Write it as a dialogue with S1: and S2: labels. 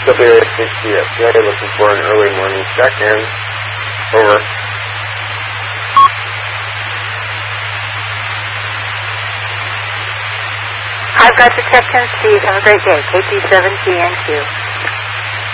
S1: WA6DFJ looking for an early morning check-in. Over.
S2: I've got your check-in, Steve. Have a great day. KT7TNQ.